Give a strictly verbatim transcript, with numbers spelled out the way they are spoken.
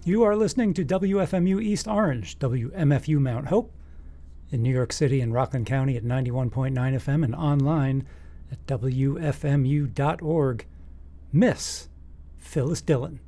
You are listening to W F M U East Orange, W M F U Mount Hope, in New York City and Rockland County at ninety-one point nine F M and online at W F M U dot org. Miss Phyllis Dillon.